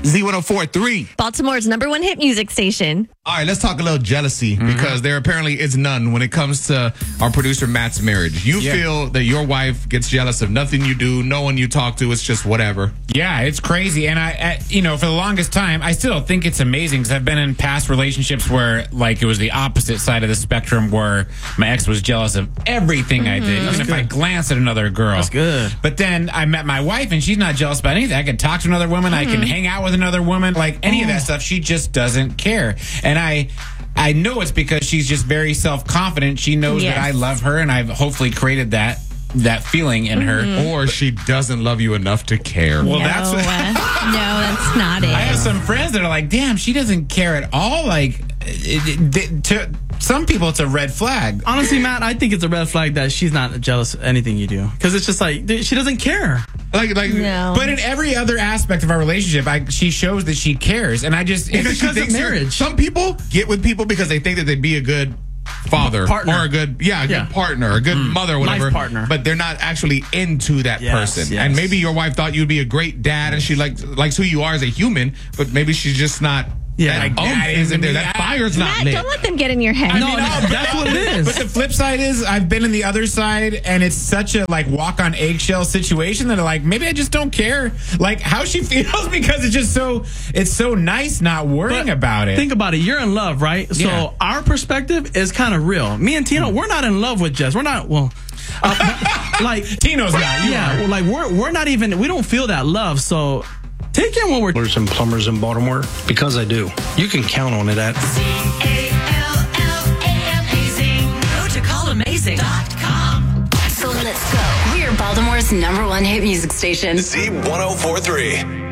Z104.3. Baltimore's #1 hit music station. All right, let's talk a little jealousy because there apparently is none when it comes to our producer Matt's marriage. You feel that your wife gets jealous of nothing you do, no one you talk to, it's just whatever. Yeah, it's crazy. And I for the longest time, I still think it's amazing because I've been in past relationships where, like, it was the opposite side of the spectrum where my ex was jealous of everything I did, even if I glanced at another girl. That's good. But then I met my wife, and she's not jealous about anything. I can talk to another woman. I can hang out with another woman. Like, any of that stuff, she just doesn't care. And I know it's because she's just very self-confident. She knows that I love her, and I've hopefully created that feeling in her. Or she doesn't love you enough to care. Well, No, that's that's not it. I have some friends that are like, damn, she doesn't care at all. Like, to some people, it's a red flag. Honestly, Matt, I think it's a red flag that she's not jealous of anything you do. Because it's just like, she doesn't care. No. But in every other aspect of our relationship, she shows that she cares. And I just... Because of marriage. Some people get with people because they think that they'd be a good father Partner. or a good partner, a good mother, or whatever. Life partner. But they're not actually into that person. Yes. And maybe your wife thought you'd be a great dad, and she likes who you are as a human, but maybe she's just not. That isn't there. That fire's not Matt, lit. don't let them get in your head. No, that's what it is. But the flip side is, I've been in the other side, and it's such a walk on eggshell situation that maybe I just don't care how she feels because it's so nice not worrying about it. Think about it. You're in love, right? Yeah. So our perspective is kind of real. Me and Tino, we're not in love with Jess. We're not. Well, Tino's not. We're not even. We don't feel that love. So. Take in when we're and plumbers in Baltimore, because I do. You can count on it at Amazing. Go to callamazing.com. So let's go. We're Baltimore's #1 hit music station. Z104.3.